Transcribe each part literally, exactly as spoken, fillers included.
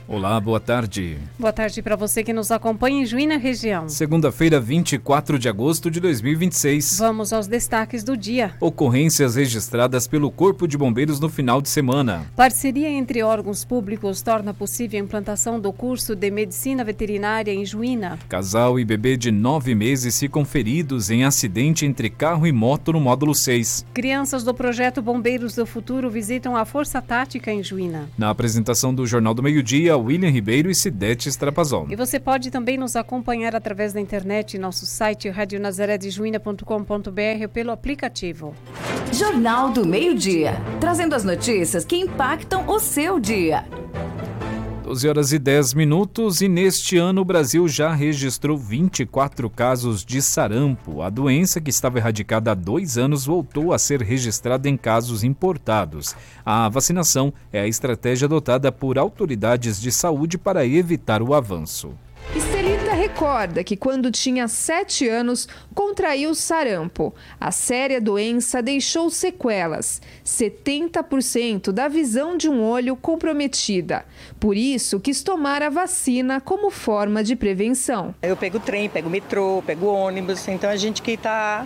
Olá, boa tarde. Boa tarde para você que nos acompanha em Juína região. Segunda-feira, vinte e quatro de agosto de dois mil e vinte e seis. Vamos aos destaques do dia. Ocorrências registradas pelo Corpo de Bombeiros no final de semana. Parceria entre órgãos públicos torna possível a implantação do curso de Medicina Veterinária em Juína. Casal e bebê de nove meses ficam feridos em acidente entre carro e moto no módulo seis. Crianças do projeto Bombeiros do Futuro visitam a Força Tática em Juína. Na apresentação do Jornal do Meio-Dia, William Ribeiro e Cidete Strapazon. E você pode também nos acompanhar através da internet em nosso site rádio nazaré de juína ponto com ponto b r ou pelo aplicativo. Jornal do Meio-Dia, trazendo as notícias que impactam o seu dia. doze horas e dez minutos e neste ano o Brasil já registrou vinte e quatro casos de sarampo. A doença, que estava erradicada há dois anos, voltou a ser registrada em casos importados. A vacinação é a estratégia adotada por autoridades de saúde para evitar o avanço. Estelita recorda que quando tinha sete anos, contraiu sarampo. A séria doença deixou sequelas, setenta por cento da visão de um olho comprometida. Por isso, quis tomar a vacina como forma de prevenção. Eu pego trem, pego metrô, pego ônibus, então a gente que está,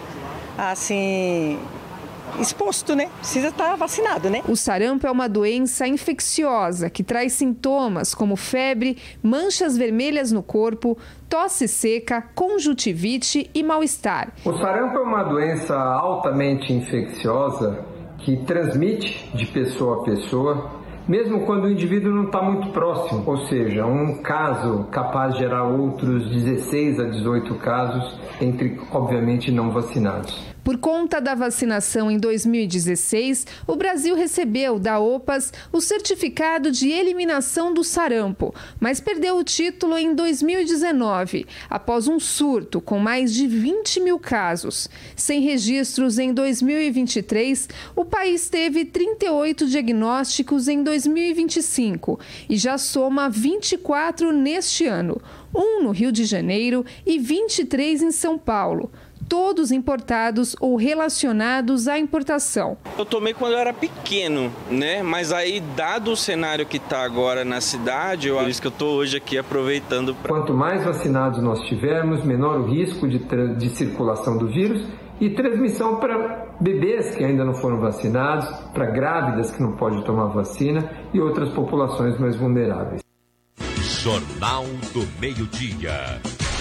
assim, exposto, né? Precisa estar vacinado, né? O sarampo é uma doença infecciosa que traz sintomas como febre, manchas vermelhas no corpo, tosse seca, conjuntivite e mal-estar. O sarampo é uma doença altamente infecciosa que transmite de pessoa a pessoa, mesmo quando o indivíduo não está muito próximo, ou seja, um caso capaz de gerar outros dezesseis a dezoito casos entre, obviamente, não vacinados. Por conta da vacinação em dois mil e dezesseis, o Brasil recebeu da OPAS o certificado de eliminação do sarampo, mas perdeu o título em dois mil e dezenove, após um surto com mais de vinte mil casos. Sem registros em dois mil e vinte e três, o país teve trinta e oito diagnósticos em dois mil e vinte e cinco e já soma vinte e quatro neste ano, um no Rio de Janeiro e vinte e três em São Paulo. Todos importados ou relacionados à importação. Eu tomei quando eu era pequeno, né? Mas aí, dado o cenário que está agora na cidade, eu acho que eu estou hoje aqui aproveitando. Pra... Quanto mais vacinados nós tivermos, menor o risco de, tra- de circulação do vírus e transmissão para bebês que ainda não foram vacinados, para grávidas que não podem tomar vacina e outras populações mais vulneráveis. Jornal do Meio-Dia.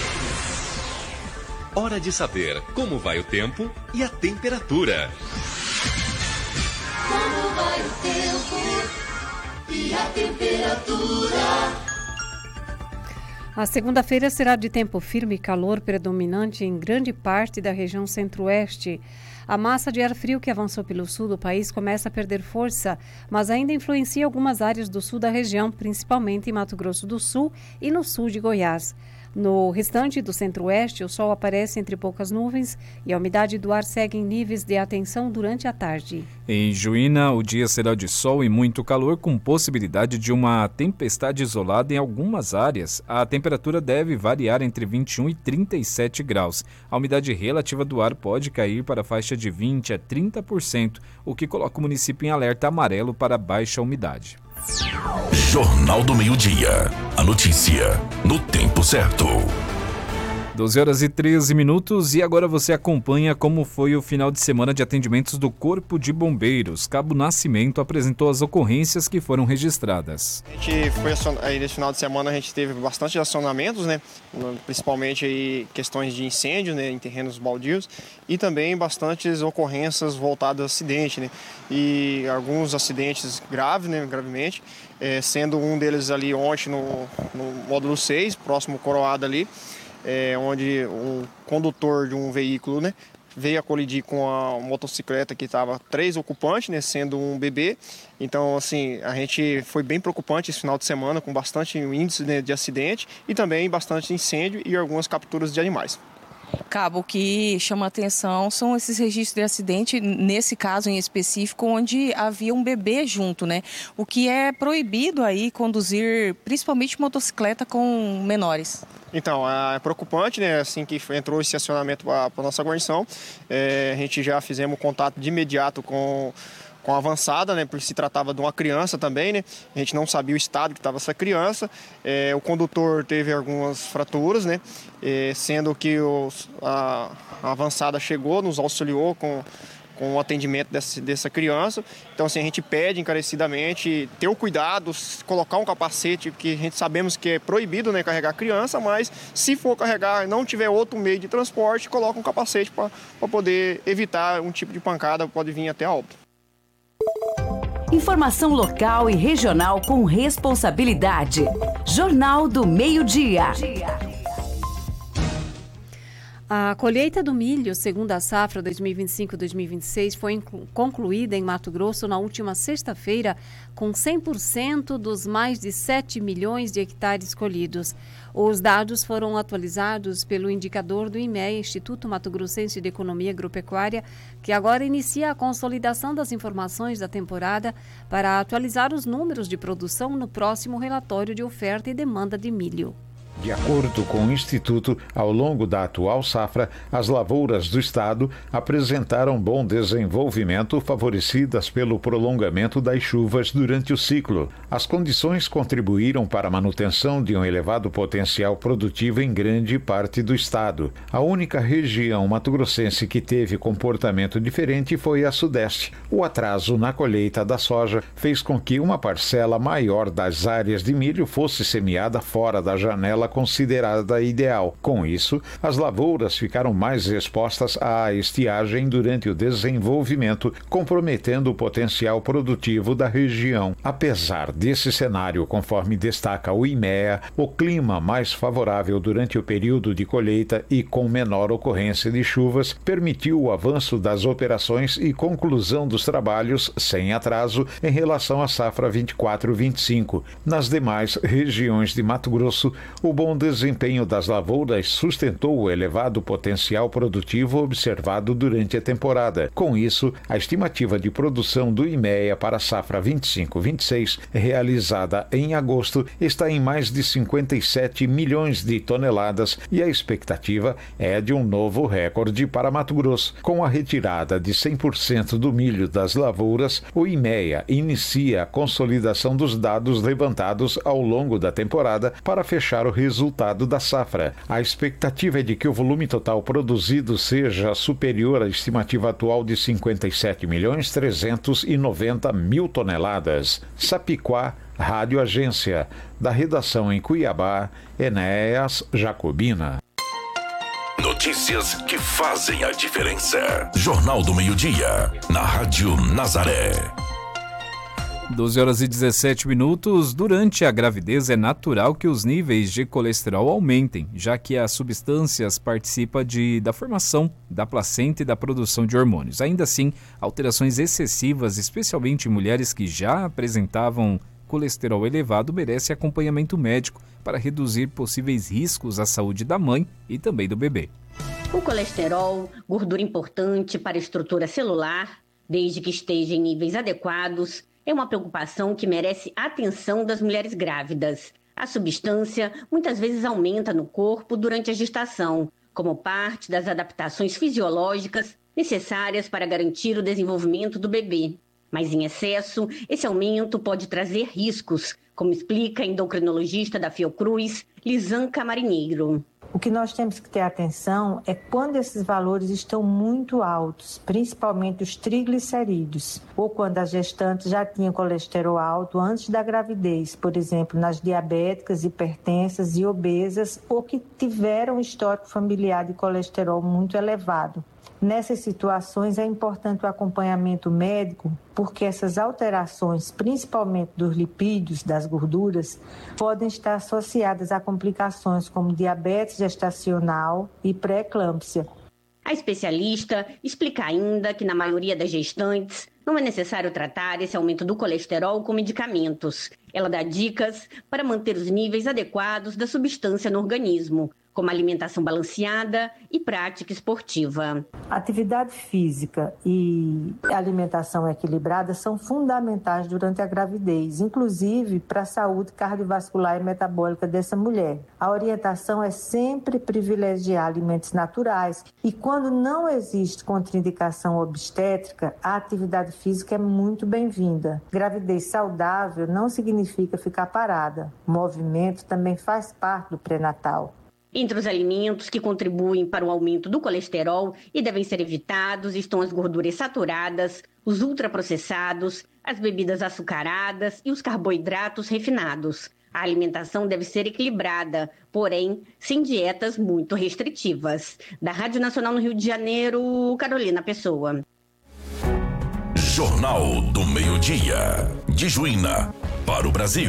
Hora de saber como vai o tempo e a temperatura. Como vai o tempo e a temperatura? A segunda-feira será de tempo firme e calor predominante em grande parte da região centro-oeste. A massa de ar frio que avançou pelo sul do país começa a perder força, mas ainda influencia algumas áreas do sul da região, principalmente em Mato Grosso do Sul e no sul de Goiás. No restante do centro-oeste, o sol aparece entre poucas nuvens e a umidade do ar segue em níveis de atenção durante a tarde. Em Juína, o dia será de sol e muito calor, com possibilidade de uma tempestade isolada em algumas áreas. A temperatura deve variar entre vinte e um e trinta e sete graus. A umidade relativa do ar pode cair para a faixa de vinte a trinta por cento, o que coloca o município em alerta amarelo para baixa umidade. Jornal do Meio-Dia. A notícia no tempo certo. doze horas e treze minutos e agora você acompanha como foi o final de semana de atendimentos do Corpo de Bombeiros. Cabo Nascimento apresentou as ocorrências que foram registradas. A gente foi aí nesse final de semana, a gente teve bastante acionamentos, né? Principalmente aí questões de incêndio, né? Em terrenos baldios e também bastantes ocorrências voltadas a acidente, né? E alguns acidentes graves, né? Gravemente, é, sendo um deles ali ontem no, no módulo seis, próximo Coroado ali. É, onde um condutor de um veículo, né, veio a colidir com a motocicleta que estava três ocupantes, né, sendo um bebê. Então, assim, a gente foi bem preocupante esse final de semana, com bastante índice, né, de acidente e também bastante incêndio e algumas capturas de animais. Cabo, o que chama atenção são esses registros de acidente, nesse caso em específico, onde havia um bebê junto, né? O que é proibido aí conduzir, principalmente motocicleta com menores. Então, é preocupante, né? Assim que entrou esse acionamento para a nossa guarnição, é, a gente já fizemos contato de imediato com com avançada, né, porque se tratava de uma criança também, né, a gente não sabia o estado que estava essa criança. É, o condutor teve algumas fraturas, né, é, sendo que os, a, a avançada chegou, nos auxiliou com, com o atendimento dessa, dessa criança. Então, assim, a gente pede encarecidamente ter o cuidado, colocar um capacete, porque a gente sabemos que é proibido, né, carregar criança, mas se for carregar e não tiver outro meio de transporte, coloca um capacete para poder evitar um tipo de pancada que pode vir até a óbito. Informação local e regional com responsabilidade. Jornal do Meio-Dia. A colheita do milho, segundo a safra dois mil e vinte e cinco a dois mil e vinte e seis, foi concluída em Mato Grosso na última sexta-feira, com cem por cento dos mais de sete milhões de hectares colhidos. Os dados foram atualizados pelo indicador do I M E A, Instituto Mato Grossense de Economia Agropecuária, que agora inicia a consolidação das informações da temporada para atualizar os números de produção no próximo relatório de oferta e demanda de milho. De acordo com o Instituto, ao longo da atual safra, as lavouras do estado apresentaram bom desenvolvimento, favorecidas pelo prolongamento das chuvas durante o ciclo. As condições contribuíram para a manutenção de um elevado potencial produtivo em grande parte do estado. A única região mato-grossense que teve comportamento diferente foi a Sudeste. O atraso na colheita da soja fez com que uma parcela maior das áreas de milho fosse semeada fora da janela considerada ideal. Com isso, as lavouras ficaram mais expostas à estiagem durante o desenvolvimento, comprometendo o potencial produtivo da região. Apesar desse cenário, conforme destaca o I M E A, o clima mais favorável durante o período de colheita e com menor ocorrência de chuvas permitiu o avanço das operações e conclusão dos trabalhos sem atraso em relação à safra vinte e quatro vinte e cinco. Nas demais regiões de Mato Grosso, o bom desempenho das lavouras sustentou o elevado potencial produtivo observado durante a temporada. Com isso, a estimativa de produção do I M E A para a safra vinte e cinco vinte e seis, realizada em agosto, está em mais de cinquenta e sete milhões de toneladas e a expectativa é de um novo recorde para Mato Grosso. Com a retirada de cem por cento do milho das lavouras, o I M E A inicia a consolidação dos dados levantados ao longo da temporada para fechar o resultado da safra. A expectativa é de que o volume total produzido seja superior à estimativa atual de cinquenta e sete milhões trezentos e noventa mil toneladas. Sapiquá, Rádio Agência. Da redação em Cuiabá, Enéas Jacobina. Notícias que fazem a diferença. Jornal do Meio-Dia, na Rádio Nazaré. doze horas e dezessete minutos. Durante a gravidez é natural que os níveis de colesterol aumentem, já que as substâncias participam de, da formação da placenta e da produção de hormônios. Ainda assim, alterações excessivas, especialmente em mulheres que já apresentavam colesterol elevado, merecem acompanhamento médico para reduzir possíveis riscos à saúde da mãe e também do bebê. O colesterol, gordura importante para a estrutura celular, desde que esteja em níveis adequados, é uma preocupação que merece atenção das mulheres grávidas. A substância muitas vezes aumenta no corpo durante a gestação, como parte das adaptações fisiológicas necessárias para garantir o desenvolvimento do bebê. Mas em excesso, esse aumento pode trazer riscos, como explica a endocrinologista da Fiocruz, Lisanca Marinheiro. O que nós temos que ter atenção é quando esses valores estão muito altos, principalmente os triglicerídeos, ou quando a gestante já tinha colesterol alto antes da gravidez, por exemplo, nas diabéticas, hipertensas e obesas, ou que tiveram um histórico familiar de colesterol muito elevado. Nessas situações é importante o acompanhamento médico, porque essas alterações, principalmente dos lipídios, das gorduras, podem estar associadas a complicações como diabetes gestacional e pré-eclâmpsia. A especialista explica ainda que na maioria das gestantes não é necessário tratar esse aumento do colesterol com medicamentos. Ela dá dicas para manter os níveis adequados da substância no organismo, como alimentação balanceada e prática esportiva. Atividade física e alimentação equilibrada são fundamentais durante a gravidez, inclusive para a saúde cardiovascular e metabólica dessa mulher. A orientação é sempre privilegiar alimentos naturais e, quando não existe contraindicação obstétrica, a atividade física é muito bem-vinda. Gravidez saudável não significa ficar parada. O movimento também faz parte do pré-natal. Entre os alimentos que contribuem para o aumento do colesterol e devem ser evitados estão as gorduras saturadas, os ultraprocessados, as bebidas açucaradas e os carboidratos refinados. A alimentação deve ser equilibrada, porém, sem dietas muito restritivas. Da Rádio Nacional no Rio de Janeiro, Carolina Pessoa. Jornal do Meio-Dia. De Juína para o Brasil.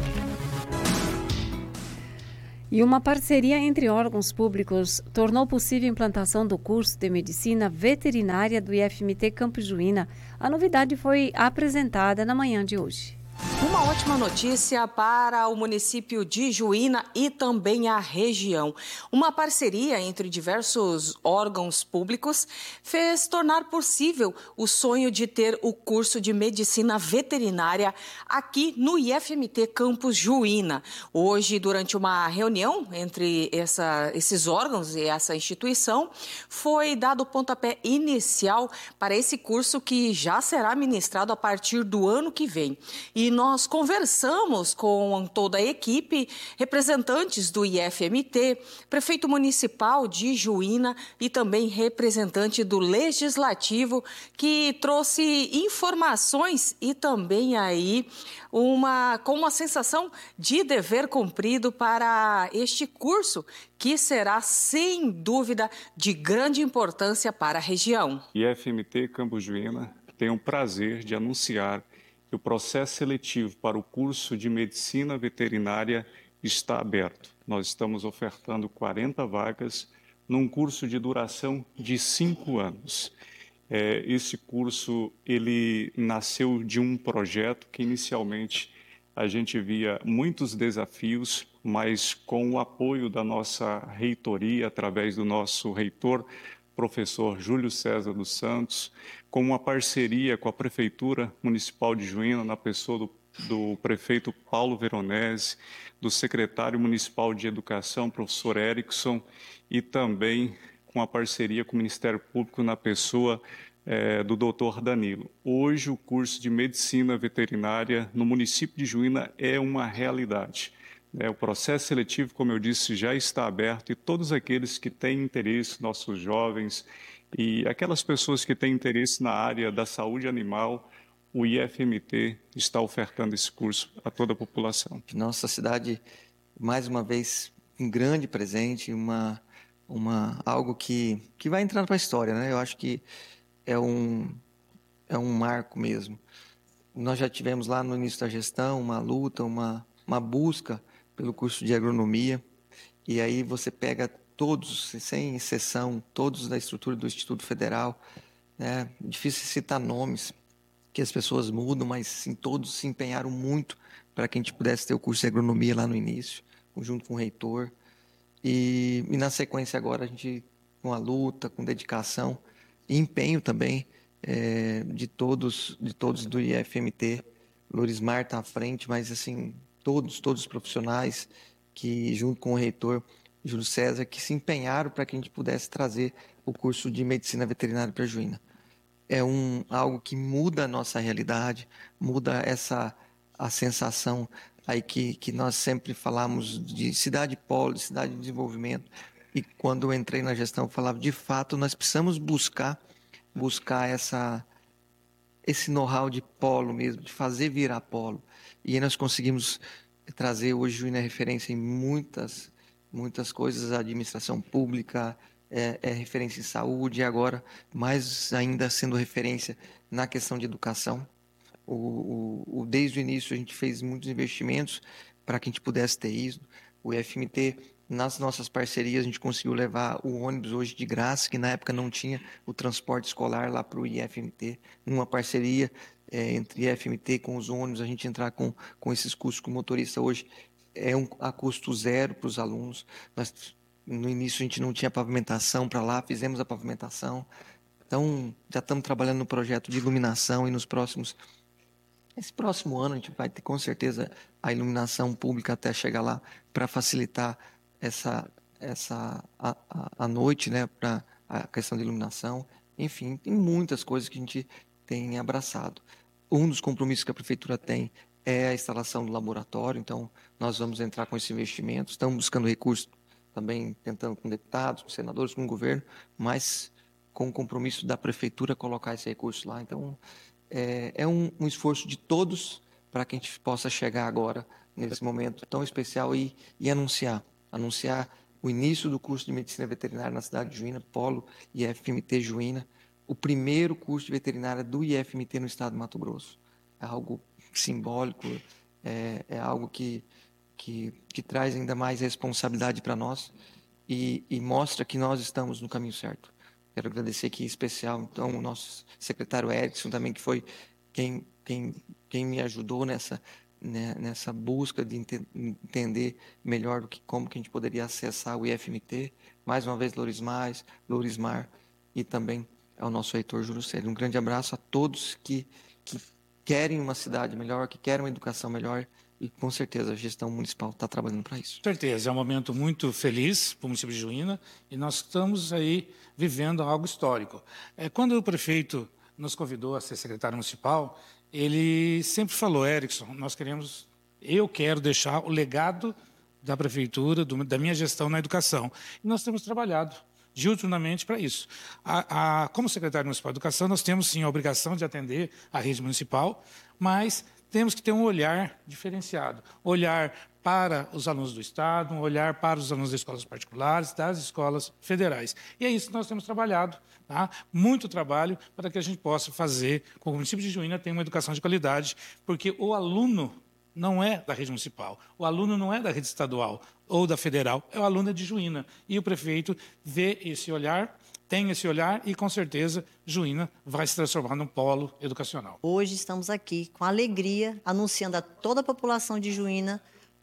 E uma parceria entre órgãos públicos tornou possível a implantação do curso de Medicina Veterinária do I F M T Campos Juína. A novidade foi apresentada na manhã de hoje. Uma ótima notícia para o município de Juína e também a região. Uma parceria entre diversos órgãos públicos fez tornar possível o sonho de ter o curso de medicina veterinária aqui no I F M T Campus Juína. Hoje, durante uma reunião entre essa, esses órgãos e essa instituição, foi dado o pontapé inicial para esse curso que já será ministrado a partir do ano que vem. E nós conversamos com toda a equipe, representantes do I F M T, prefeito municipal de Juína e também representante do Legislativo, que trouxe informações e também aí uma, com uma sensação de dever cumprido para este curso, que será, sem dúvida, de grande importância para a região. I F M T Campos Juína tem o prazer de anunciar que o processo seletivo para o curso de Medicina Veterinária está aberto. Nós estamos ofertando quarenta vagas num curso de duração de cinco anos. É, esse curso ele nasceu de um projeto que inicialmente a gente via muitos desafios, mas com o apoio da nossa reitoria, através do nosso reitor, professor Júlio César dos Santos, com uma parceria com a Prefeitura Municipal de Juína, na pessoa do, do prefeito Paulo Veronese, do secretário municipal de Educação, professor Erickson, e também com a parceria com o Ministério Público na pessoa eh, do doutor Danilo. Hoje, o curso de Medicina Veterinária no município de Juína é uma realidade. É, o processo seletivo, como eu disse, já está aberto e todos aqueles que têm interesse, nossos jovens e aquelas pessoas que têm interesse na área da saúde animal, o I F M T está ofertando esse curso a toda a população. Nossa cidade, mais uma vez, um grande presente, uma, uma, algo que, que vai entrando para a história, né? Eu acho que é um, é um marco mesmo. Nós já tivemos lá no início da gestão uma luta, uma, uma busca pelo curso de agronomia, e aí você pega todos, sem exceção, todos da estrutura do Instituto Federal, né? Difícil citar nomes, que as pessoas mudam, mas sim, todos se empenharam muito para que a gente pudesse ter o curso de agronomia lá no início, junto com o reitor, e, e na sequência agora a gente, com a luta, com dedicação e empenho também é, de, todos, de todos do I F M T, Lorismar está à frente, mas assim, todos, todos os profissionais que, junto com o reitor Júlio César, que se empenharam para que a gente pudesse trazer o curso de Medicina Veterinária para Juína. É um, algo que muda a nossa realidade, muda essa a sensação aí que, que nós sempre falamos de cidade polo, de cidade de desenvolvimento. E quando eu entrei na gestão, eu falava, de fato, nós precisamos buscar, buscar essa, esse know-how de polo mesmo, de fazer virar polo. E aí nós conseguimos trazer hoje Juína referência em muitas, muitas coisas, a administração pública é, é referência em saúde, e agora mais ainda sendo referência na questão de educação. O, o, o, desde o início a gente fez muitos investimentos para que a gente pudesse ter isso. O I F M T, nas nossas parcerias, a gente conseguiu levar o ônibus hoje de graça, que na época não tinha o transporte escolar lá para o I F M T, numa parceria É, entre I F M T com os ônibus, a gente entrar com, com esses custos com o motorista hoje é um, a custo zero para os alunos. Nós No início a gente não tinha pavimentação para lá, fizemos a pavimentação. Então, já estamos trabalhando no projeto de iluminação e nos próximos... Esse próximo ano a gente vai ter com certeza a iluminação pública até chegar lá para facilitar essa, essa, a, a, a noite, né, para a questão de iluminação. Enfim, tem muitas coisas que a gente tem abraçado. Um dos compromissos que a Prefeitura tem é a instalação do laboratório, então nós vamos entrar com esse investimento. Estamos buscando recursos também, tentando com deputados, com senadores, com o governo, mas com o compromisso da Prefeitura colocar esse recurso lá. Então, é, é um, um esforço de todos para que a gente possa chegar agora, nesse momento tão especial, e, e anunciar, anunciar o início do curso de Medicina Veterinária na cidade de Juína, Polo I F M T Juína, o primeiro curso de veterinária do I F M T no estado de Mato Grosso. É algo simbólico, é, é algo que, que, que traz ainda mais responsabilidade para nós e, e mostra que nós estamos no caminho certo. Quero agradecer aqui em especial, então, o nosso secretário Erickson também, que foi quem, quem, quem me ajudou nessa, né, nessa busca de ente entender melhor do que, como que a gente poderia acessar o I F M T. Mais uma vez, Lourismar, Lourismar e também ao nosso reitor Júlio Célio. Um grande abraço a todos que, que querem uma cidade melhor, que querem uma educação melhor, e com certeza a gestão municipal está trabalhando para isso. Com certeza, é um momento muito feliz para o município de Juína e nós estamos aí vivendo algo histórico. É, quando o prefeito nos convidou a ser secretário municipal, ele sempre falou: Erickson, nós queremos, eu quero deixar o legado da prefeitura, do, da minha gestão na educação. E nós temos trabalhado diuturnamente para isso. A, a, como secretário municipal de educação, nós temos sim a obrigação de atender a rede municipal, mas temos que ter um olhar diferenciado, olhar para os alunos do Estado, um olhar para os alunos das escolas particulares, das escolas federais. E é isso que nós temos trabalhado, tá? Muito trabalho para que a gente possa fazer com que o município de Juína tenha uma educação de qualidade, porque o aluno não é da rede municipal, o aluno não é da rede estadual ou da federal, é o aluno de Juína. E o prefeito vê esse olhar, tem esse olhar e, com certeza, Juína vai se transformar num polo educacional. Hoje estamos aqui com alegria, anunciando a toda a população de Juína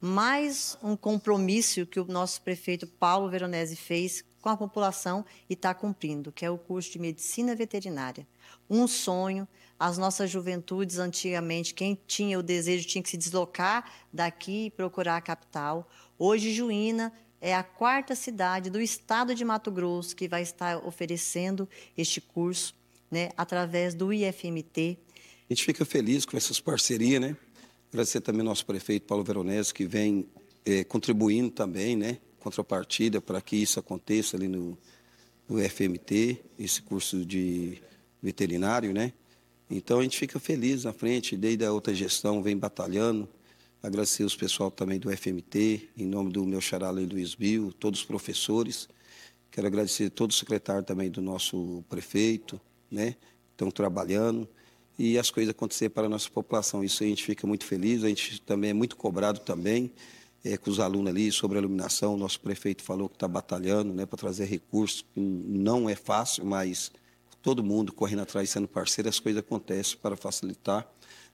mais um compromisso que o nosso prefeito Paulo Veronese fez com a população e está cumprindo, que é o curso de Medicina Veterinária. Um sonho. As nossas juventudes, antigamente, quem tinha o desejo tinha que se deslocar daqui e procurar a capital. Hoje, Juína é a quarta cidade do estado de Mato Grosso que vai estar oferecendo este curso, né, através do I F M T. A gente fica feliz com essas parcerias, né? Agradecer também ao nosso prefeito Paulo Veronese, que vem é, contribuindo também, né, contrapartida para que isso aconteça ali no, no I F M T, esse curso de veterinário, né? Então, a gente fica feliz na frente, desde a outra gestão, vem batalhando. Agradecer os pessoal também do F M T, em nome do meu xará Luiz Bill, todos os professores. Quero agradecer todo o secretário também do nosso prefeito, né? Estão trabalhando e as coisas acontecer para a nossa população. Isso a gente fica muito feliz, a gente também é muito cobrado também, é, com os alunos ali sobre a iluminação. O nosso prefeito falou que está batalhando, né, para trazer recursos. Não é fácil, mas todo mundo correndo atrás, sendo parceiro, as coisas acontecem para facilitar,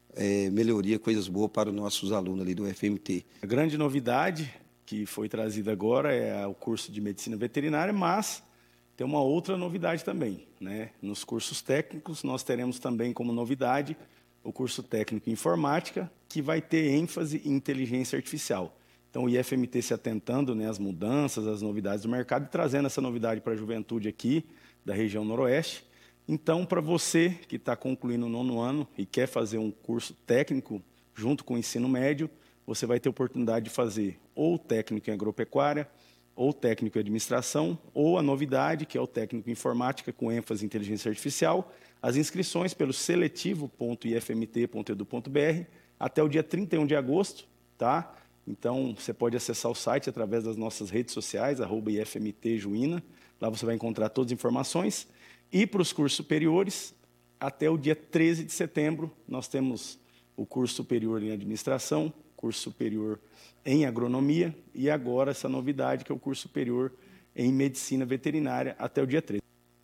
é, melhoria, coisas boas para os nossos alunos ali do F M T. A grande novidade que foi trazida agora é o curso de Medicina Veterinária, mas tem uma outra novidade também, né? Nos cursos técnicos, nós teremos também como novidade o curso técnico em Informática, que vai ter ênfase em inteligência artificial. Então, o I F M T se atentando, né, às mudanças, às novidades do mercado e trazendo essa novidade para a juventude aqui da região noroeste. Então, para você que está concluindo o nono ano e quer fazer um curso técnico junto com o ensino médio, você vai ter a oportunidade de fazer ou técnico em agropecuária, ou técnico em administração, ou a novidade, que é o técnico em informática com ênfase em inteligência artificial. As inscrições pelo seletivo ponto i f m t ponto e d u ponto b r até o dia trinta e um de agosto, tá? Então, você pode acessar o site através das nossas redes sociais, arroba I F M T Juína. Lá você vai encontrar todas as informações. E para os cursos superiores, até o dia treze de setembro, nós temos o curso superior em administração, curso superior em agronomia e agora essa novidade que é o curso superior em medicina veterinária até o dia treze.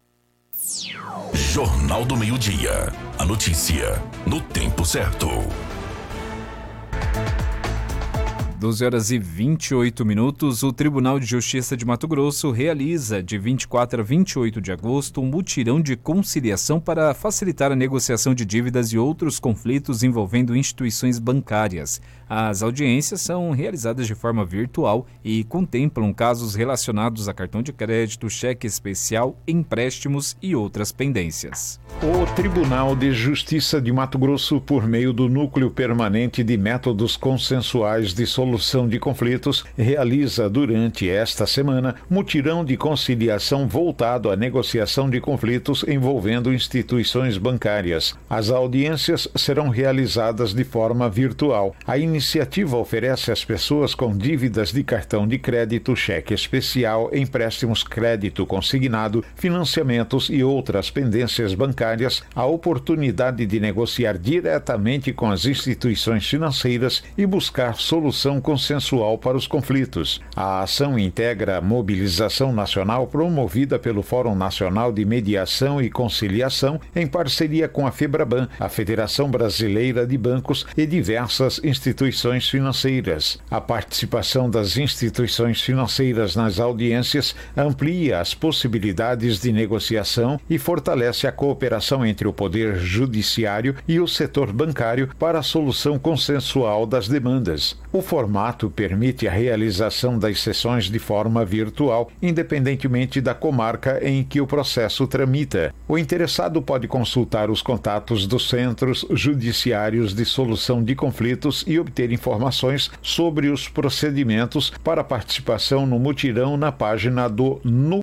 Jornal do Meio-Dia. A notícia no tempo certo. doze horas e vinte e oito minutos, o Tribunal de Justiça de Mato Grosso realiza, de vinte e quatro a vinte e oito de agosto, um mutirão de conciliação para facilitar a negociação de dívidas e outros conflitos envolvendo instituições bancárias. As audiências são realizadas de forma virtual e contemplam casos relacionados a cartão de crédito, cheque especial, empréstimos e outras pendências. O Tribunal de Justiça de Mato Grosso, por meio do Núcleo Permanente de Métodos Consensuais de Solução de Conflitos, realiza durante esta semana mutirão de conciliação voltado à negociação de conflitos envolvendo instituições bancárias. As audiências serão realizadas de forma virtual. A iniciativa oferece às pessoas com dívidas de cartão de crédito, cheque especial, empréstimos, crédito consignado, financiamentos e outras pendências bancárias a oportunidade de negociar diretamente com as instituições financeiras e buscar solução consensual para os conflitos. A ação integra a mobilização nacional promovida pelo Fórum Nacional de Mediação e Conciliação em parceria com a FEBRABAN, a Federação Brasileira de Bancos e diversas instituições financeiras. A participação das instituições financeiras nas audiências amplia as possibilidades de negociação e fortalece a cooperação entre o Poder Judiciário e o setor bancário para a solução consensual das demandas. O formato permite a realização das sessões de forma virtual, independentemente da comarca em que o processo tramita. O interessado pode consultar os contatos dos centros judiciários de solução de conflitos e obter informações sobre os procedimentos para participação no mutirão na página do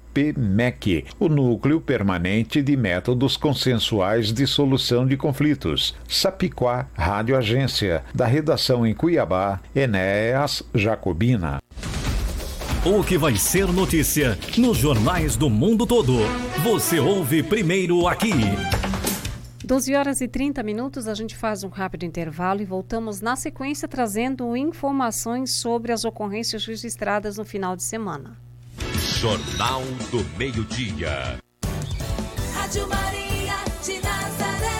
NUPEMEC, o Núcleo Permanente de Métodos Consensuais de Solução de Conflitos. Sapiquá, Rádio Agência, da redação em Cuiabá, Enéas Jacobina. O que vai ser notícia nos jornais do mundo todo. Você ouve primeiro aqui. doze horas e trinta minutos, a gente faz um rápido intervalo e voltamos na sequência trazendo informações sobre as ocorrências registradas no final de semana. Jornal do Meio-Dia. Rádio Maria de Nazaré.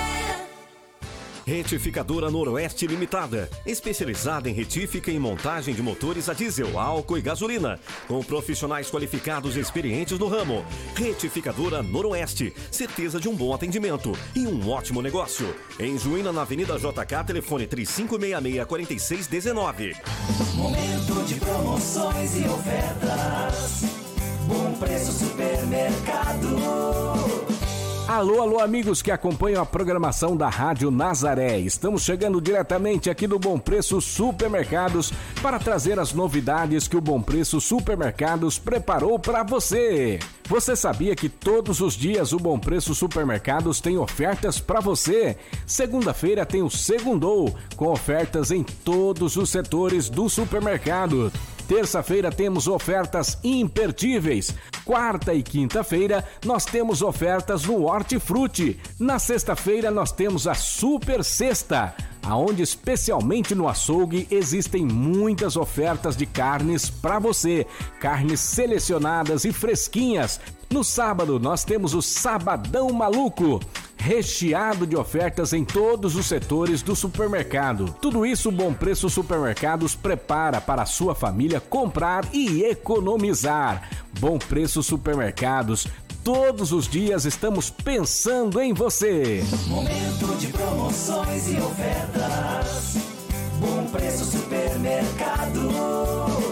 Retificadora Noroeste Limitada, especializada em retífica e montagem de motores a diesel, álcool e gasolina, com profissionais qualificados e experientes no ramo. Retificadora Noroeste, certeza de um bom atendimento e um ótimo negócio. Em Juína, na Avenida J K, telefone três cinco seis seis, quatro seis um nove. Momento de promoções e ofertas. Bom preço supermercado. Alô, alô, amigos que acompanham a programação da Rádio Nazaré. Estamos chegando diretamente aqui do Bom Preço Supermercados para trazer as novidades que o Bom Preço Supermercados preparou para você. Você sabia que todos os dias o Bom Preço Supermercados tem ofertas para você? Segunda-feira tem o Segundou, com ofertas em todos os setores do supermercado. Terça-feira temos ofertas imperdíveis. Quarta e quinta-feira nós temos ofertas no Hortifruti. Na sexta-feira nós temos a Super Sexta, aonde especialmente no açougue existem muitas ofertas de carnes para você. Carnes selecionadas e fresquinhas. No sábado nós temos o Sabadão Maluco, recheado de ofertas em todos os setores do supermercado. Tudo isso o Bom Preço Supermercados prepara para a sua família comprar e economizar. Bom Preço Supermercados, todos os dias estamos pensando em você. Momento de promoções e ofertas. Bom Preço Supermercado.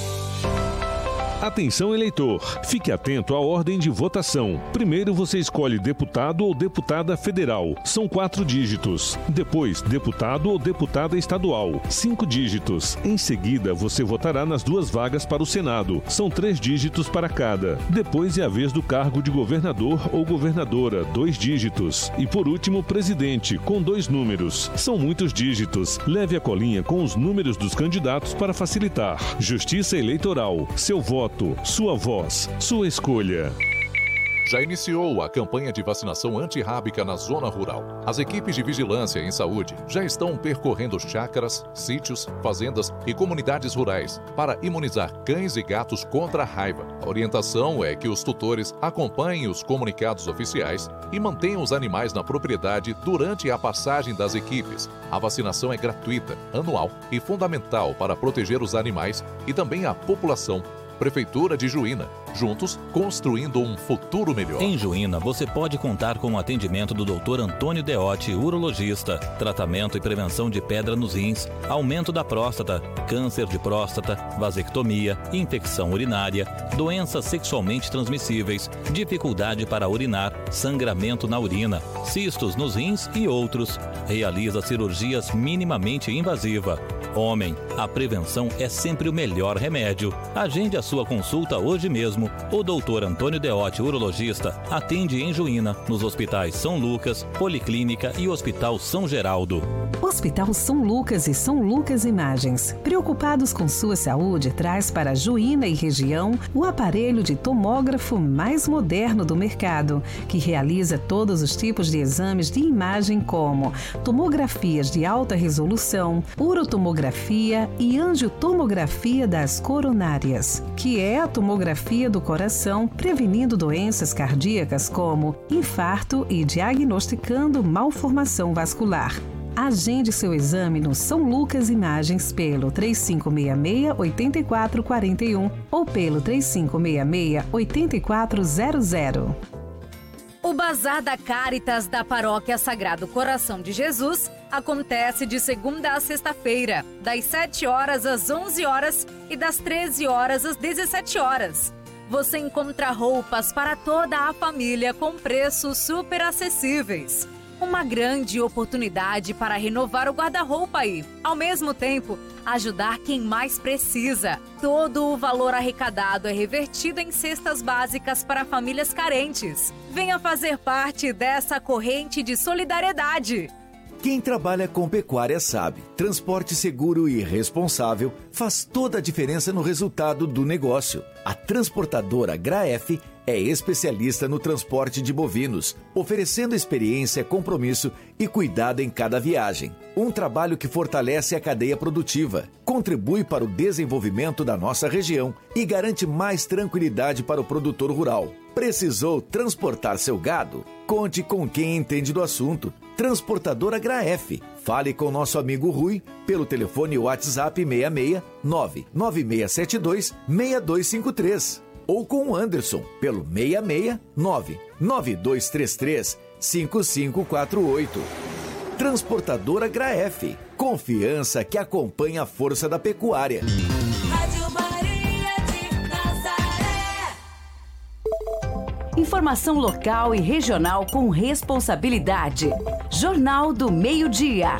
Atenção, eleitor, fique atento à ordem de votação. Primeiro você escolhe deputado ou deputada federal, são quatro dígitos. Depois, deputado ou deputada estadual, cinco dígitos. Em seguida, você votará nas duas vagas para o Senado, são três dígitos para cada. Depois é a vez do cargo de governador ou governadora, dois dígitos. E por último, presidente, com dois números. São muitos dígitos. Leve a colinha com os números dos candidatos para facilitar. Justiça Eleitoral, seu voto, sua voz, sua escolha. já iniciou a campanha de vacinação antirrábica na zona rural. As equipes de vigilância em saúde já estão percorrendo chácaras, sítios, fazendas e comunidades rurais para imunizar cães e gatos contra a raiva. A orientação é que os tutores acompanhem os comunicados oficiais e mantenham os animais na propriedade durante a passagem das equipes. A vacinação é gratuita, anual e fundamental para proteger os animais e também a população. Prefeitura de Juína, juntos construindo um futuro melhor. Em Juína, você pode contar com o atendimento do doutor Antônio Deotti, urologista, tratamento e prevenção de pedra nos rins, aumento da próstata, câncer de próstata, vasectomia, infecção urinária, doenças sexualmente transmissíveis, dificuldade para urinar, sangramento na urina, cistos nos rins e outros. Realiza cirurgias minimamente invasiva. Homem, a prevenção é sempre o melhor remédio. Agende a sua consulta hoje mesmo. O doutor Antônio Deotti, urologista, atende em Juína, nos hospitais São Lucas, Policlínica e Hospital São Geraldo. Hospital São Lucas e São Lucas Imagens, preocupados com sua saúde, traz para Juína e região o aparelho de tomógrafo mais moderno do mercado, que realiza todos os tipos de exames de imagem como tomografias de alta resolução, urotomografia e angiotomografia das coronárias, que é a tomografia do coração, prevenindo doenças cardíacas como infarto e diagnosticando malformação vascular. Agende seu exame no São Lucas Imagens pelo três cinco seis seis, oito quatro quatro um ou pelo três cinco seis seis, oito quatro zero zero. O Bazar da Caritas da Paróquia Sagrado Coração de Jesus acontece de segunda a sexta-feira, das sete horas às onze horas e das treze horas às dezessete horas. Você encontra roupas para toda a família com preços super acessíveis. Uma grande oportunidade para renovar o guarda-roupa e, ao mesmo tempo, ajudar quem mais precisa. Todo o valor arrecadado é revertido em cestas básicas para famílias carentes. Venha fazer parte dessa corrente de solidariedade. Quem trabalha com pecuária sabe, transporte seguro e responsável faz toda a diferença no resultado do negócio. A transportadora Graef é especialista no transporte de bovinos, oferecendo experiência, compromisso e cuidado em cada viagem. Um trabalho que fortalece a cadeia produtiva, contribui para o desenvolvimento da nossa região e garante mais tranquilidade para o produtor rural. Precisou transportar seu gado? Conte com quem entende do assunto. Transportadora Graef. Fale com nosso amigo Rui pelo telefone WhatsApp seis seis nove nove seis sete dois seis dois cinco três ou com o Anderson pelo seis seis nove nove dois três três cinco cinco quatro oito. Transportadora Graef. Confiança que acompanha a força da pecuária. Informação local e regional com responsabilidade. Jornal do Meio-Dia.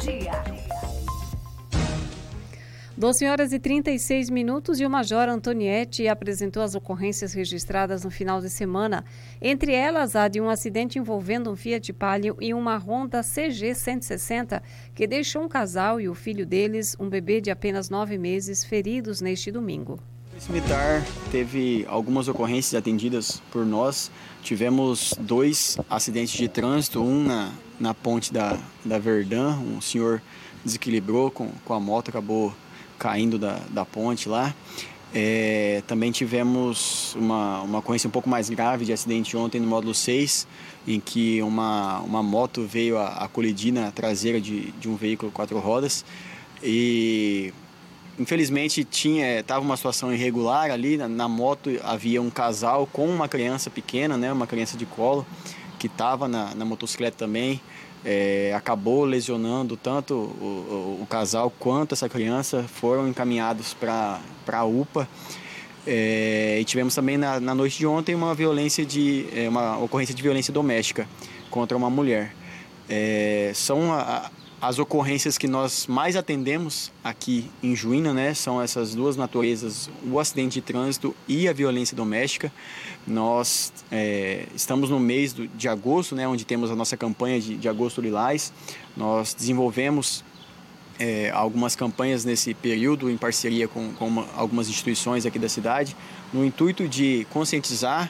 doze horas e trinta e seis minutos e o Major Antoniette apresentou as ocorrências registradas no final de semana. Entre elas, a de um acidente envolvendo um Fiat Palio e uma Honda C G cento e sessenta, que deixou um casal e o filho deles, um bebê de apenas nove meses, feridos neste domingo. A Polícia Militar teve algumas ocorrências atendidas por nós. Tivemos dois acidentes de trânsito, um na, na ponte da, da Verdun, um senhor desequilibrou com, com a moto, acabou caindo da, da ponte lá. É, também tivemos uma, uma ocorrência um pouco mais grave de acidente ontem no módulo seis, em que uma, uma moto veio a, a colidir na traseira de, de um veículo quatro rodas e... Infelizmente, tinha, estava uma situação irregular ali, na, na moto havia um casal com uma criança pequena, né, uma criança de colo, que estava na, na motocicleta também, é, acabou lesionando tanto o, o, o casal quanto essa criança, foram encaminhados para a U P A. É, e tivemos também na, na noite de ontem uma, violência de, é, uma ocorrência de violência doméstica contra uma mulher. É, são a, As ocorrências que nós mais atendemos aqui em Juína, né, são essas duas naturezas, o acidente de trânsito e a violência doméstica. Nós é, estamos no mês do, de agosto, né, onde temos a nossa campanha de, de Agosto Lilás. Nós desenvolvemos é, algumas campanhas nesse período em parceria com, com uma, algumas instituições aqui da cidade, no intuito de conscientizar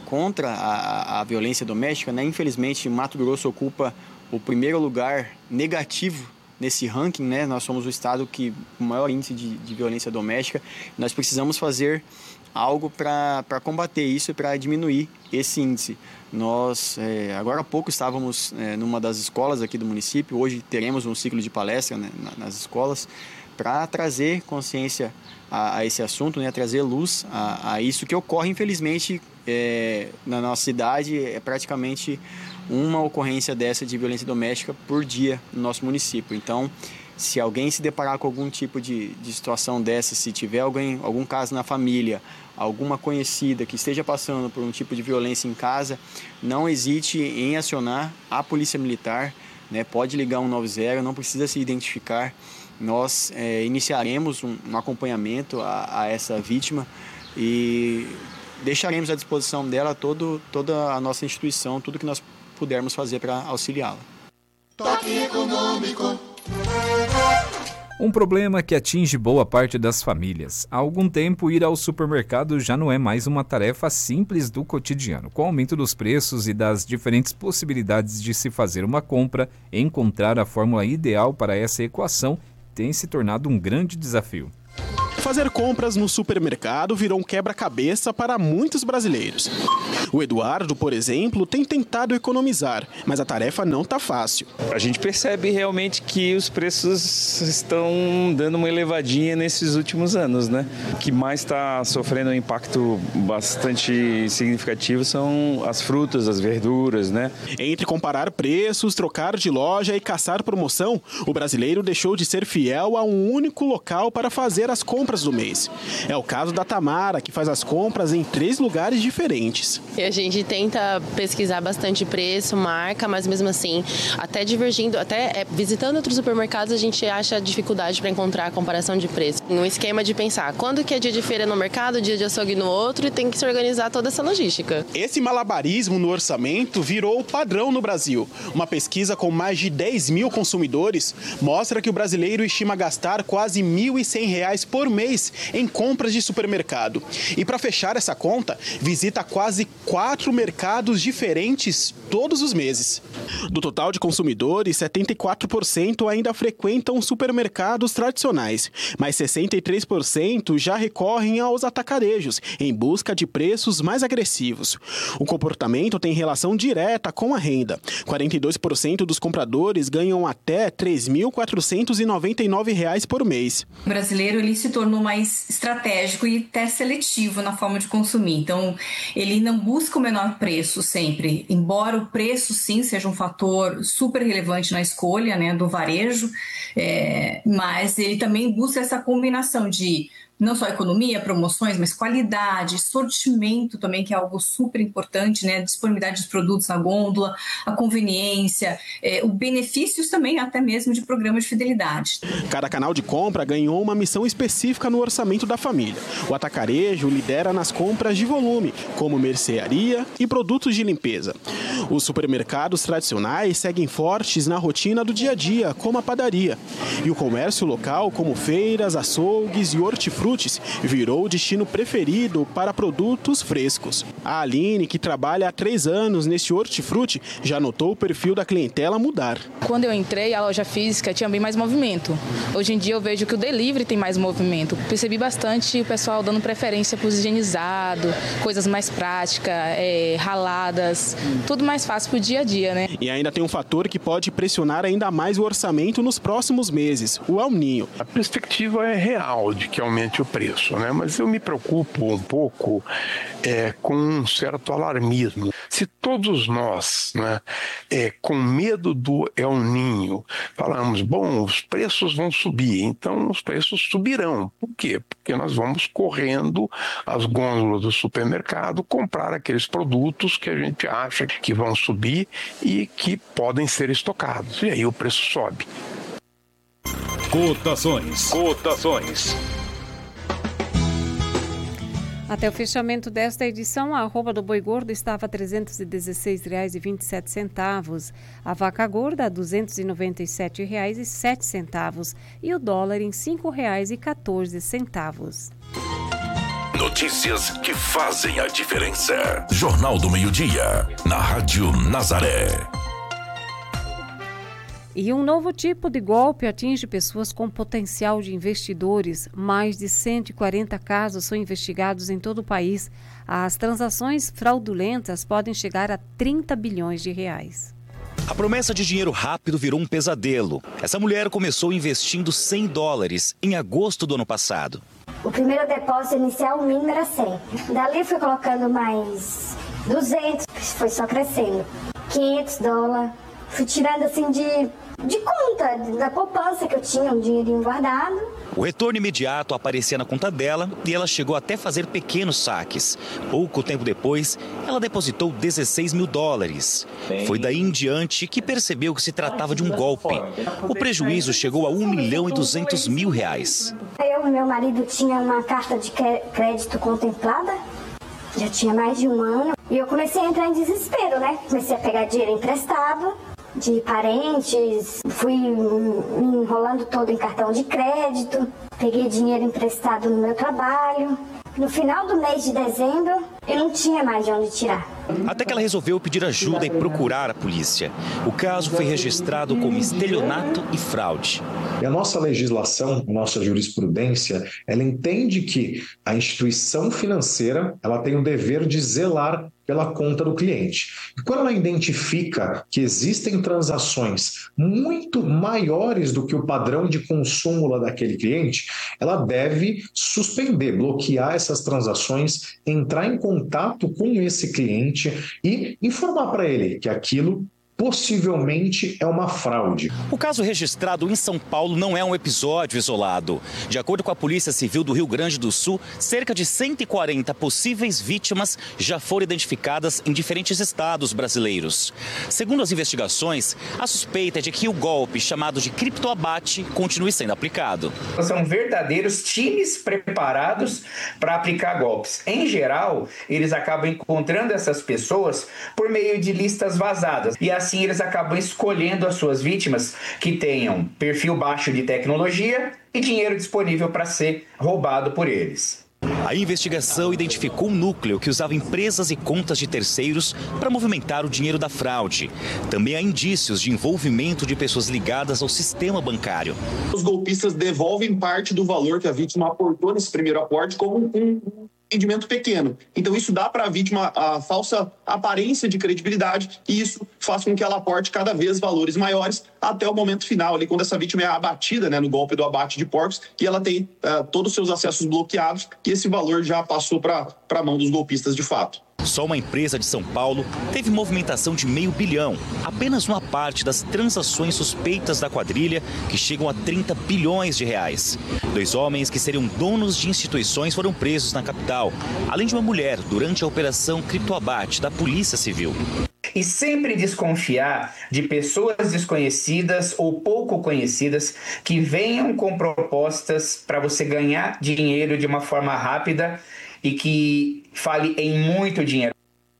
contra a, a violência doméstica, né? Infelizmente, Mato Grosso ocupa o primeiro lugar negativo nesse ranking, né? Nós somos o estado que o maior índice de, de violência doméstica. Nós precisamos fazer algo para combater isso e para diminuir esse índice. Nós, é, agora há pouco, estávamos é, numa das escolas aqui do município. Hoje teremos um ciclo de palestra, né, nas escolas para trazer consciência a, a esse assunto, né, trazer luz a, a isso que ocorre, infelizmente, é, na nossa cidade. É praticamente uma ocorrência dessa de violência doméstica por dia no nosso município. Então, se alguém se deparar com algum tipo de, de situação dessa, se tiver alguém, algum caso na família, alguma conhecida que esteja passando por um tipo de violência em casa, não hesite em acionar a Polícia Militar, né? Pode ligar um nove zero, não precisa se identificar. Nós é, iniciaremos um, um acompanhamento a, a essa vítima e deixaremos à disposição dela todo, toda a nossa instituição, tudo que nós pudermos fazer para auxiliá-la. Toque econômico. Um problema que atinge boa parte das famílias. Há algum tempo, ir ao supermercado já não é mais uma tarefa simples do cotidiano. Com o aumento dos preços e das diferentes possibilidades de se fazer uma compra, encontrar a fórmula ideal para essa equação tem se tornado um grande desafio. Fazer compras no supermercado virou um quebra-cabeça para muitos brasileiros. O Eduardo, por exemplo, tem tentado economizar, mas a tarefa não está fácil. A gente percebe realmente que os preços estão dando uma elevadinha nesses últimos anos, né? O que mais está sofrendo um impacto bastante significativo são as frutas, as verduras, né? Entre comparar preços, trocar de loja e caçar promoção, o brasileiro deixou de ser fiel a um único local para fazer as compras do mês. É o caso da Tamara, que faz as compras em três lugares diferentes. E a gente tenta pesquisar bastante preço, marca, mas mesmo assim, até divergindo, até é, visitando outros supermercados, a gente acha dificuldade para encontrar a comparação de preço. Um esquema de pensar, quando que é dia de feira no mercado, dia de açougue no outro, e tem que se organizar toda essa logística. Esse malabarismo no orçamento virou o padrão no Brasil. Uma pesquisa com mais de dez mil consumidores mostra que o brasileiro estima gastar quase mil e cem reais por mês em compras de supermercado. E para fechar essa conta, visita quase quatro mercados diferentes todos os meses. Do total de consumidores, setenta e quatro por cento ainda frequentam supermercados tradicionais, mas sessenta e três por cento já recorrem aos atacarejos em busca de preços mais agressivos. O comportamento tem relação direta com a renda. quarenta e dois por cento dos compradores ganham até três mil quatrocentos e noventa e nove reais por mês. O brasileiro ele se tornou mais estratégico e até seletivo na forma de consumir. Então, ele não busca o menor preço sempre, embora o preço sim seja um fator super relevante na escolha, né, do varejo, é, mas ele também busca essa combinação de não só economia, promoções, mas qualidade, sortimento também, que é algo super importante, né? Disponibilidade dos produtos na gôndola, a conveniência, é, os benefícios também até mesmo de programas de fidelidade. Cada canal de compra ganhou uma missão específica no orçamento da família. O atacarejo lidera nas compras de volume, como mercearia e produtos de limpeza. Os supermercados tradicionais seguem fortes na rotina do dia a dia, como a padaria. E o comércio local, como feiras, açougues e hortifrutis, virou o destino preferido para produtos frescos. A Aline, que trabalha há três anos nesse hortifruti, já notou o perfil da clientela mudar. Quando eu entrei, a loja física tinha bem mais movimento. Hoje em dia eu vejo que o delivery tem mais movimento. Percebi bastante o pessoal dando preferência para os higienizados, coisas mais práticas, é, raladas, tudo mais fácil para o dia a dia, né? E ainda tem um fator que pode pressionar ainda mais o orçamento nos próximos meses, o El Niño. A perspectiva é real de que aumente o preço, né? Mas eu me preocupo um pouco é, com um certo alarmismo. Se todos nós, né, é, com medo do El Niño, falamos, bom, os preços vão subir, então os preços subirão. Por quê? Porque nós vamos correndo às gôndolas do supermercado comprar aqueles produtos que a gente acha que vão subir e que podem ser estocados. E aí o preço sobe. Cotações. Cotações. Até o fechamento desta edição, a arroba do boi gordo estava a trezentos e dezesseis reais e vinte e sete centavos, a vaca gorda a duzentos e noventa e sete reais e sete centavos e o dólar em cinco reais e quatorze centavos. Notícias que fazem a diferença. Jornal do Meio-Dia, na Rádio Nazaré. E um novo tipo de golpe atinge pessoas com potencial de investidores. Mais de cento e quarenta casos são investigados em todo o país. As transações fraudulentas podem chegar a trinta bilhões de reais. A promessa de dinheiro rápido virou um pesadelo. Essa mulher começou investindo cem dólares em agosto do ano passado. O primeiro depósito inicial, o mínimo era cem. Dali fui colocando mais duzentos, foi só crescendo. quinhentos dólares. Fui tirando assim de, de conta, da poupança que eu tinha, um dinheirinho guardado. O retorno imediato aparecia na conta dela e ela chegou até a fazer pequenos saques. Pouco tempo depois, ela depositou dezesseis mil dólares. Foi daí em diante que percebeu que se tratava de um golpe. O prejuízo chegou a um milhão e duzentos mil reais. Eu e meu marido tinha uma carta de crédito contemplada, já tinha mais de um ano. E eu comecei a entrar em desespero, né? Comecei a pegar dinheiro emprestado de parentes, fui me enrolando todo em cartão de crédito, peguei dinheiro emprestado no meu trabalho. No final do mês de dezembro, eu não tinha mais de onde tirar. Até que ela resolveu pedir ajuda e procurar a polícia. O caso foi registrado como estelionato e fraude. E a nossa legislação, a nossa jurisprudência, ela entende que a instituição financeira ela tem o dever de zelar pela conta do cliente. E quando ela identifica que existem transações muito maiores do que o padrão de consumo lá daquele cliente, ela deve suspender, bloquear essas transações, entrar em contato com esse cliente e informar para ele que aquilo possivelmente é uma fraude. O caso registrado em São Paulo não é um episódio isolado. De acordo com a Polícia Civil do Rio Grande do Sul, cerca de cento e quarenta possíveis vítimas já foram identificadas em diferentes estados brasileiros. Segundo as investigações, a suspeita é de que o golpe chamado de criptoabate continue sendo aplicado. São verdadeiros times preparados para aplicar golpes. Em geral, eles acabam encontrando essas pessoas por meio de listas vazadas e as assim eles acabam escolhendo as suas vítimas que tenham perfil baixo de tecnologia e dinheiro disponível para ser roubado por eles. A investigação identificou um núcleo que usava empresas e contas de terceiros para movimentar o dinheiro da fraude. Também há indícios de envolvimento de pessoas ligadas ao sistema bancário. Os golpistas devolvem parte do valor que a vítima aportou nesse primeiro aporte como um rendimento pequeno. Então isso dá para a vítima a falsa aparência de credibilidade e isso faz com que ela aporte cada vez valores maiores até o momento final, ali, quando essa vítima é abatida, né, no golpe do abate de porcos, e ela tem uh, todos os seus acessos bloqueados e esse valor já passou para a mão dos golpistas de fato. Só uma empresa de São Paulo teve movimentação de meio bilhão, apenas uma parte das transações suspeitas da quadrilha, que chegam a trinta bilhões de reais. Dois homens que seriam donos de instituições foram presos na capital, além de uma mulher durante a operação Criptoabate da Polícia Civil. E sempre desconfiar de pessoas desconhecidas ou pouco conhecidas que venham com propostas para você ganhar dinheiro de uma forma rápida e que fale em muito dinheiro.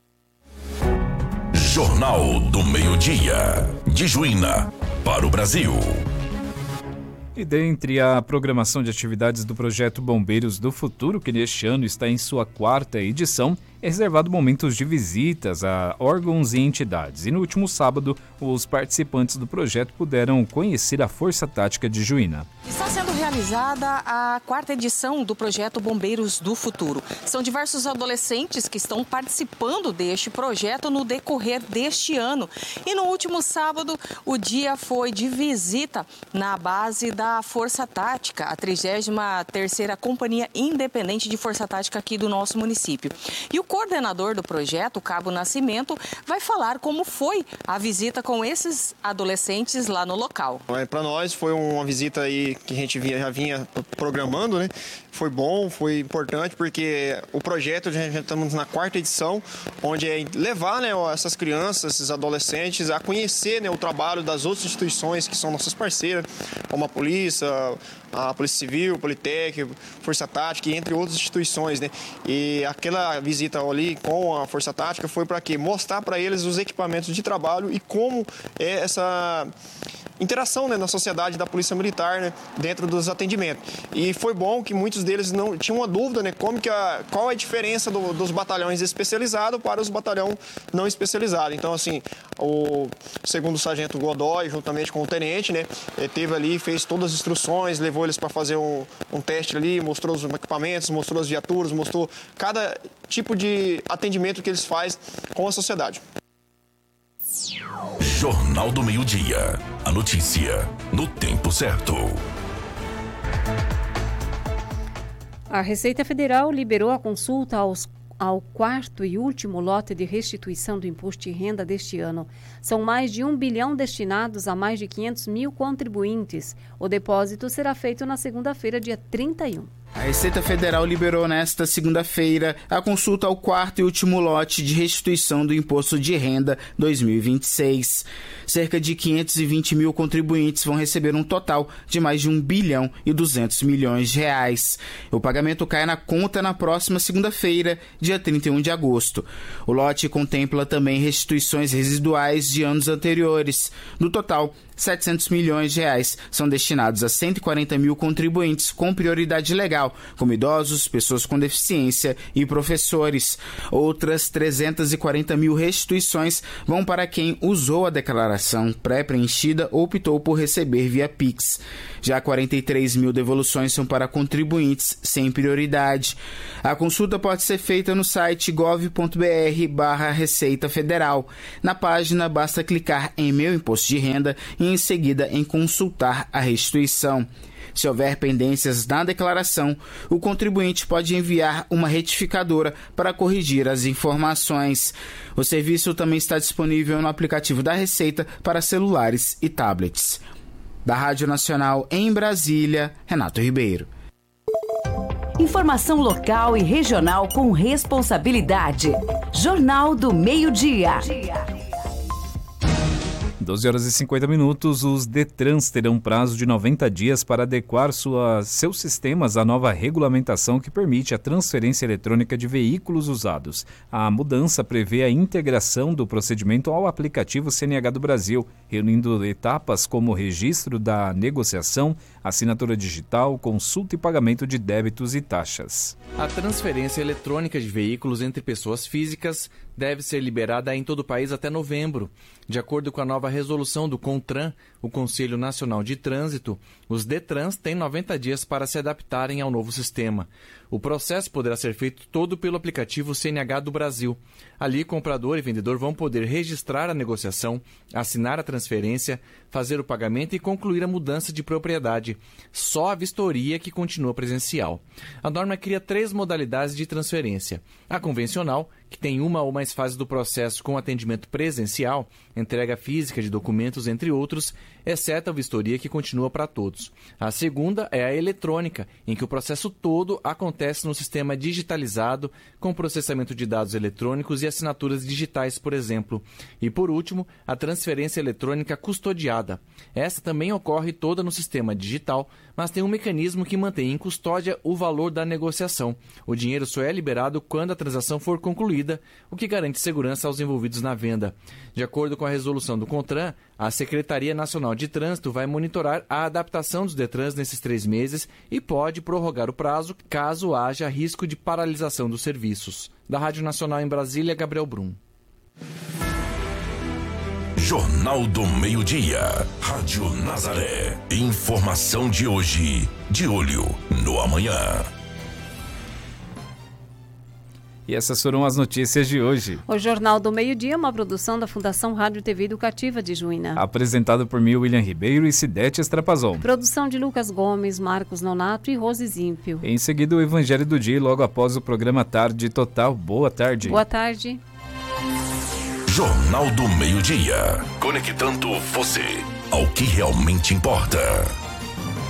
Jornal do Meio-Dia, de Juína, para o Brasil. E dentre a programação de atividades do projeto Bombeiros do Futuro, que neste ano está em sua quarta edição, é reservado momentos de visitas a órgãos e entidades. E no último sábado, os participantes do projeto puderam conhecer a Força Tática de Juína. Está sendo realizada a quarta edição do projeto Bombeiros do Futuro. São diversos adolescentes que estão participando deste projeto no decorrer deste ano. E no último sábado, o dia foi de visita na base da Força Tática, a trigésima terceira Companhia Independente de Força Tática aqui do nosso município. E o coordenador do projeto, Cabo Nascimento, vai falar como foi a visita com esses adolescentes lá no local. Para nós foi uma visita aí que a gente vinha, já vinha programando, né? Foi bom, foi importante porque o projeto, já estamos na quarta edição, onde é levar, né, essas crianças, esses adolescentes a conhecer, né, o trabalho das outras instituições que são nossas parceiras, como a polícia, a Polícia Civil, Politécnico, Força Tática, entre outras instituições, né? E aquela visita ali com a Força Tática foi para quê? Mostrar para eles os equipamentos de trabalho e como é essa interação, né, na sociedade da Polícia Militar, né, dentro dos atendimentos. E foi bom que muitos deles não tinham uma dúvida, né, como que a, qual é a diferença do, dos batalhões especializados para os batalhões não especializados. Então, assim, o segundo sargento Godoy, juntamente com o tenente, né, teve ali, fez todas as instruções, levou eles para fazer um, um teste ali, mostrou os equipamentos, mostrou as viaturas, mostrou cada tipo de atendimento que eles fazem com a sociedade. Jornal do Meio-Dia. A notícia no tempo certo. A Receita Federal liberou a consulta aos, ao quarto e último lote de restituição do imposto de renda deste ano. São mais de um bilhão destinados a mais de quinhentos mil contribuintes. O depósito será feito na segunda-feira, dia trinta e um. A Receita Federal liberou nesta segunda-feira a consulta ao quarto e último lote de restituição do Imposto de Renda dois mil e vinte e seis. Cerca de quinhentos e vinte mil contribuintes vão receber um total de mais de um bilhão e duzentos milhões de reais. O pagamento cai na conta na próxima segunda-feira, dia trinta e um de agosto. O lote contempla também restituições residuais de anos anteriores. No total, setecentos milhões de reais são destinados a cento e quarenta mil contribuintes com prioridade legal, como idosos, pessoas com deficiência e professores. Outras trezentas e quarenta mil restituições vão para quem usou a declaração pré-preenchida ou optou por receber via Pix. Já quarenta e três mil devoluções são para contribuintes sem prioridade. A consulta pode ser feita no site gov ponto br barra Receita Federal. Na página, basta clicar em Meu Imposto de Renda e em seguida em consultar a restituição. Se houver pendências na declaração, o contribuinte pode enviar uma retificadora para corrigir as informações. O serviço também está disponível no aplicativo da Receita para celulares e tablets. Da Rádio Nacional em Brasília, Renato Ribeiro. Informação local e regional com responsabilidade. Jornal do Meio-Dia. doze horas e cinquenta minutos, os Detrans terão prazo de noventa dias para adequar sua, seus sistemas à nova regulamentação que permite a transferência eletrônica de veículos usados. A mudança prevê a integração do procedimento ao aplicativo C N H do Brasil, reunindo etapas como o registro da negociação, assinatura digital, consulta e pagamento de débitos e taxas. A transferência eletrônica de veículos entre pessoas físicas deve ser liberada em todo o país até novembro. De acordo com a nova resolução do CONTRAN, o Conselho Nacional de Trânsito, os Detrans têm noventa dias para se adaptarem ao novo sistema. O processo poderá ser feito todo pelo aplicativo C N H do Brasil. Ali, comprador e vendedor vão poder registrar a negociação, assinar a transferência, fazer o pagamento e concluir a mudança de propriedade. Só a vistoria que continua presencial. A norma cria três modalidades de transferência. A convencional, que tem uma ou mais fases do processo com atendimento presencial, entrega física de documentos, entre outros, exceto a vistoria que continua para todos. A segunda é a eletrônica, em que o processo todo acontece no sistema digitalizado, com processamento de dados eletrônicos e assinaturas digitais, por exemplo. E, por último, a transferência eletrônica custodiada. Essa também ocorre toda no sistema digital, mas tem um mecanismo que mantém em custódia o valor da negociação. O dinheiro só é liberado quando a transação for concluída, o que garante segurança aos envolvidos na venda. De acordo com a resolução do CONTRAN, a Secretaria Nacional de Trânsito vai monitorar a adaptação dos Detrans nesses três meses e pode prorrogar o prazo caso haja risco de paralisação dos serviços. Da Rádio Nacional em Brasília, Gabriel Brum. Jornal do Meio-Dia. Rádio Nazaré. Informação de hoje. De olho no amanhã. E essas foram as notícias de hoje. O Jornal do Meio-Dia é uma produção da Fundação Rádio T V Educativa de Juína. Apresentado por mim, William Ribeiro e Cidete Estrapazon. Produção de Lucas Gomes, Marcos Nonato e Rose Zímpio. Em seguida, o Evangelho do Dia, logo após o programa Tarde Total. Boa tarde. Boa tarde. Jornal do Meio-Dia. Conectando você ao que realmente importa.